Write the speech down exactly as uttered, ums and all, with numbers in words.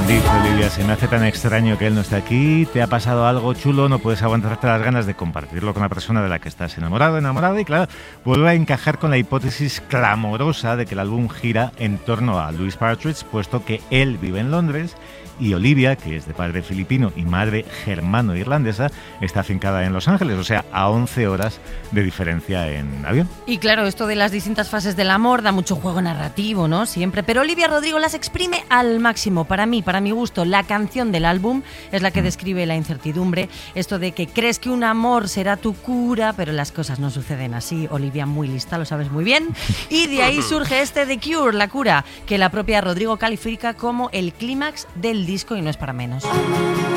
Dice Olivia, se me hace tan extraño que él no esté aquí. ¿Te ha pasado algo chulo? No puedes aguantarte las ganas de compartirlo con la persona de la que estás enamorado, enamorada. Y claro, vuelve a encajar con la hipótesis clamorosa de que el álbum gira en torno a Louis Partridge, puesto que él vive en Londres y Olivia, que es de padre filipino y madre germano-irlandesa, está afincada en Los Ángeles, o sea, a once horas de diferencia en avión. Y claro, esto de las distintas fases del amor da mucho juego narrativo, ¿no? Siempre. Pero Olivia Rodrigo las exprime al máximo. Para mí, para mi gusto, la canción del álbum es la que describe la incertidumbre. Esto de que crees que un amor será tu cura, pero las cosas no suceden así. Olivia, muy lista, lo sabes muy bien. Y de ahí surge este The Cure, la cura, que la propia Rodrigo califica como el clímax del disco y no es para menos.